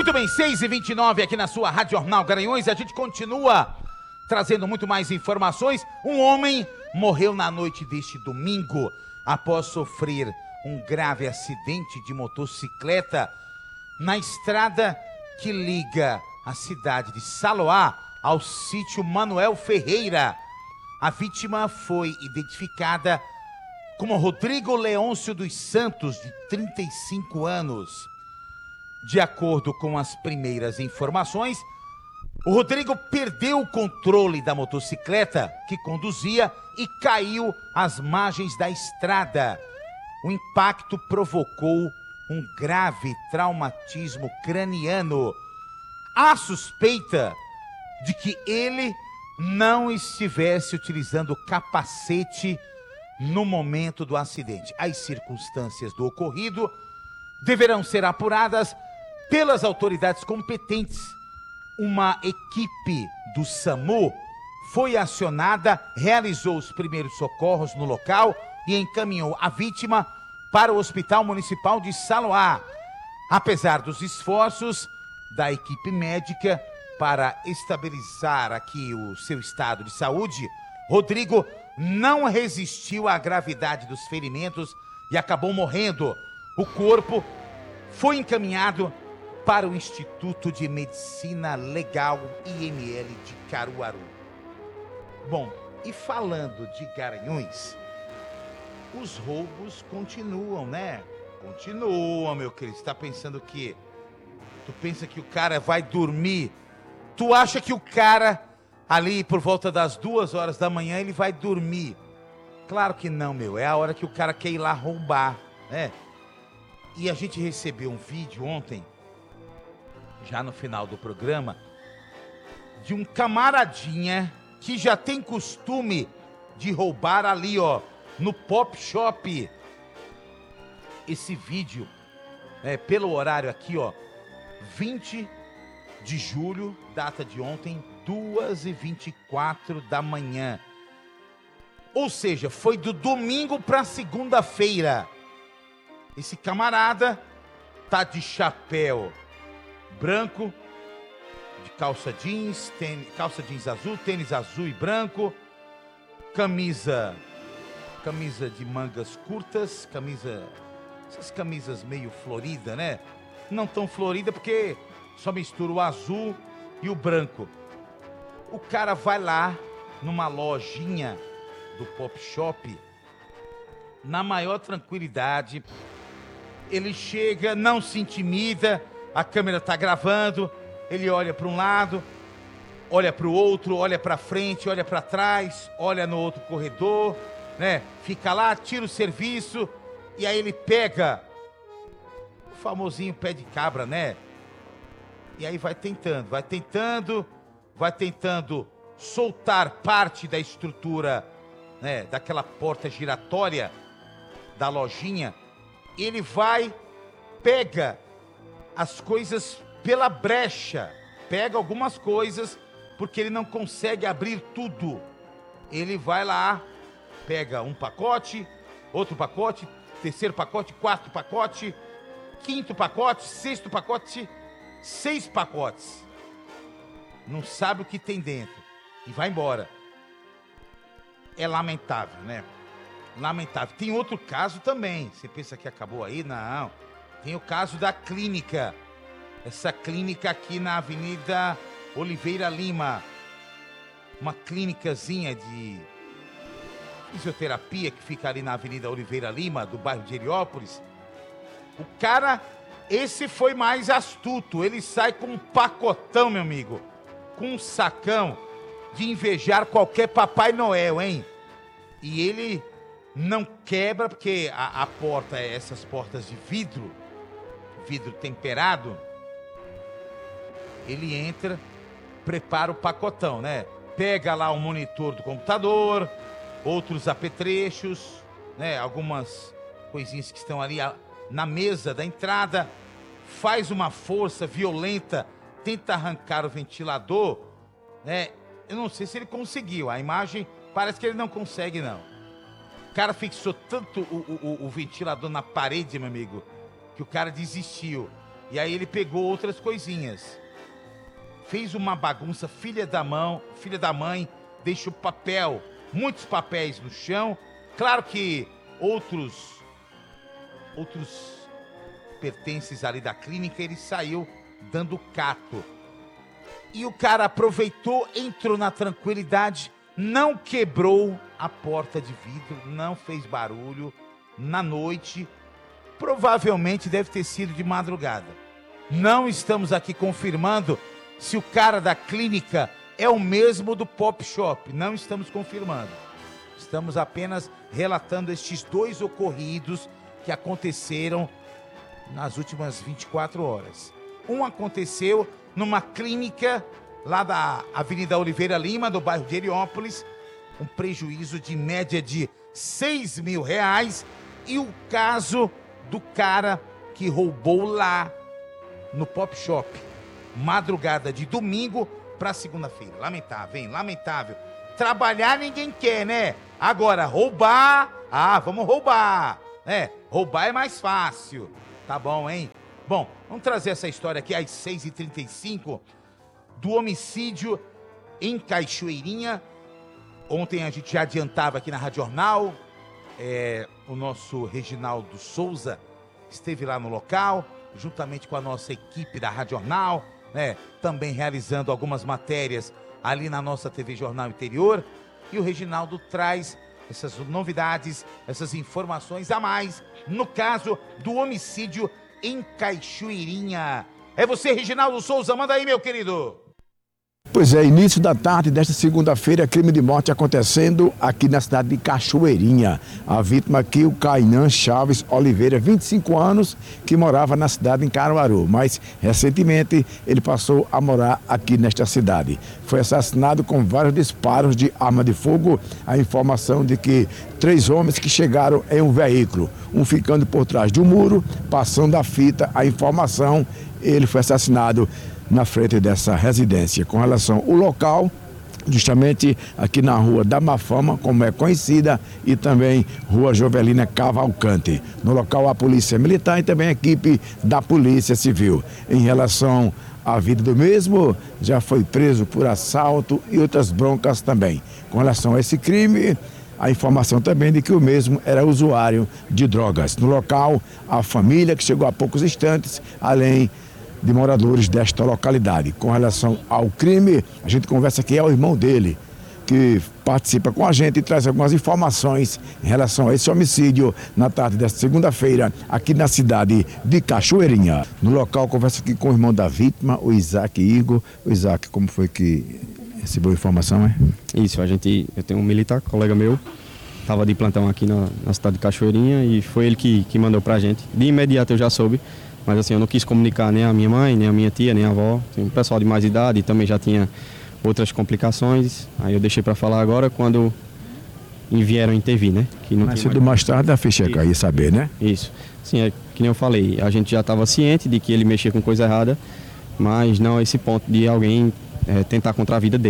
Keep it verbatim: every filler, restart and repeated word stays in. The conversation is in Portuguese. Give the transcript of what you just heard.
Muito bem, seis e vinte e nove aqui na sua Rádio Jornal Garanhuns. A gente continua trazendo muito mais informações. Um homem morreu na noite deste domingo após sofrer um grave acidente de motocicleta na estrada que liga a cidade de Saloá ao sítio Manuel Ferreira. A vítima foi identificada como Rodrigo Leôncio dos Santos, de trinta e cinco anos. De acordo com as primeiras informações, o Rodrigo perdeu o controle da motocicleta que conduzia e caiu às margens da estrada. O impacto provocou um grave traumatismo craniano. Há suspeita de que ele não estivesse utilizando capacete no momento do acidente. As circunstâncias do ocorrido deverão ser apuradas pelas autoridades competentes. Uma equipe do SAMU foi acionada, realizou os primeiros socorros no local e encaminhou a vítima para o Hospital Municipal de Saloá. Apesar dos esforços da equipe médica para estabilizar aqui o seu estado de saúde, Rodrigo não resistiu à gravidade dos ferimentos e acabou morrendo. O corpo foi encaminhado para o Instituto de Medicina Legal I M L de Caruaru. Bom, e falando de Garanhuns, os roubos continuam, né? Continuam, meu querido. Você tá pensando o quê? Tu pensa que o cara vai dormir? Tu acha que o cara, ali por volta das duas horas da manhã, ele vai dormir? Claro que não, meu. É a hora que o cara quer ir lá roubar, né? E a gente recebeu um vídeo ontem, já no final do programa, de um camaradinha que já tem costume de roubar ali, ó, no Pop Shop. Esse vídeo, é, pelo horário aqui, ó, vinte de julho, data de ontem, duas e vinte e quatro da manhã. Ou seja, foi do domingo para segunda-feira. Esse camarada tá de chapéu branco, de calça jeans, tênis, calça jeans azul, tênis azul e branco, camisa, camisa de mangas curtas, camisa, essas camisas meio florida, né? Não tão florida porque só mistura o azul e o branco. O cara vai lá numa lojinha do Pop Shop, na maior tranquilidade. Ele chega, não se intimida, a câmera tá gravando, ele olha para um lado, olha para o outro, olha para frente, olha para trás, olha no outro corredor, né? Fica lá, tira o serviço e aí ele pega o famosinho pé de cabra, né? E aí vai tentando, vai tentando, vai tentando soltar parte da estrutura, né, daquela porta giratória da lojinha. Ele vai, pega as coisas pela brecha, pega algumas coisas, porque ele não consegue abrir tudo. Ele vai lá, pega um pacote, outro pacote, terceiro pacote, quarto pacote, quinto pacote, sexto pacote, seis pacotes. Não sabe o que tem dentro e vai embora. É lamentável, né? Lamentável. Tem outro caso também. Você pensa que acabou aí? Não. Tem o caso da clínica. Essa clínica aqui na Avenida Oliveira Lima. Uma clínicazinha de fisioterapia que fica ali na Avenida Oliveira Lima, do bairro de Heliópolis. O cara, esse foi mais astuto. Ele sai com um pacotão, meu amigo. Com um sacão de invejar qualquer Papai Noel, hein? E ele não quebra, porque a, a porta, essas portas de vidro, vidro temperado, ele entra, prepara o pacotão, né? Pega lá o monitor do computador, outros apetrechos, né? Algumas coisinhas que estão ali na mesa da entrada, faz uma força violenta, tenta arrancar o ventilador, né? Eu não sei se ele conseguiu, a imagem parece que ele não consegue, não. O cara fixou tanto o, o, o ventilador na parede, meu amigo, que o cara desistiu. E aí ele pegou outras coisinhas. Fez uma bagunça, filha da mão, filha da mãe, deixou papel, muitos papéis no chão. Claro que outros, outros pertences ali da clínica, ele saiu dando cato. E o cara aproveitou, entrou na tranquilidade, não quebrou a porta de vidro, não fez barulho na noite. Provavelmente deve ter sido de madrugada. Não estamos aqui confirmando se o cara da clínica é o mesmo do Pop Shop. Não estamos confirmando. Estamos apenas relatando estes dois ocorridos que aconteceram nas últimas vinte e quatro horas. Um aconteceu numa clínica lá da Avenida Oliveira Lima, do bairro de Heliópolis, um prejuízo de média de seis mil reais. E o caso do cara que roubou lá no Pop Shop, madrugada de domingo para segunda-feira. Lamentável, hein? Lamentável. Trabalhar ninguém quer, né? Agora, roubar, ah, vamos roubar. É, roubar é mais fácil. Tá bom, hein? Bom, vamos trazer essa história aqui às seis e trinta e cinco do homicídio em Cachoeirinha. Ontem a gente já adiantava aqui na Rádio Jornal. É, o nosso Reginaldo Souza esteve lá no local, juntamente com a nossa equipe da Rádio Jornal, né, também realizando algumas matérias ali na nossa T V Jornal Interior. E o Reginaldo traz essas novidades, essas informações a mais no caso do homicídio em Cachoeirinha. É você, Reginaldo Souza, manda aí, meu querido. Pois é, início da tarde desta segunda-feira, crime de morte acontecendo aqui na cidade de Cachoeirinha. A vítima aqui, o Cainan Chaves Oliveira, vinte e cinco anos, que morava na cidade em Caruaru, mas recentemente ele passou a morar aqui nesta cidade. Foi assassinado com vários disparos de arma de fogo. A informação de que três homens que chegaram em um veículo, um ficando por trás de um muro, passando a fita, a informação, ele foi assassinado na frente dessa residência. Com relação ao local, justamente aqui na Rua da Mafama, como é conhecida, e também Rua Jovelina Cavalcante. No local a Polícia Militar e também a equipe da Polícia Civil. Em relação à vida do mesmo, já foi preso por assalto e outras broncas também. Com relação a esse crime, a informação também de que o mesmo era usuário de drogas. No local, a família que chegou há poucos instantes, além de moradores desta localidade. Com relação ao crime, a gente conversa aqui, é o irmão dele, que participa com a gente e traz algumas informações em relação a esse homicídio na tarde desta segunda-feira, aqui na cidade de Cachoeirinha. No local, conversa aqui com o irmão da vítima, o Isaac Igor. O Isaac, como foi que recebeu a informação, é? Isso, a gente, eu tenho um militar, colega meu, estava de plantão aqui na, na cidade de Cachoeirinha e foi ele que, que mandou pra gente. De imediato eu já soube. Mas assim, eu não quis comunicar nem a minha mãe, nem a minha tia, nem a avó. Tem um pessoal de mais idade também já tinha outras complicações. Aí eu deixei para falar agora quando vieram intervir, né? Que não Mas cedo mais tarde a ficha ia saber, né? Isso. Sim, é que nem eu falei, a gente já estava ciente de que ele mexia com coisa errada, mas não a esse ponto de alguém é, tentar contra a vida dele.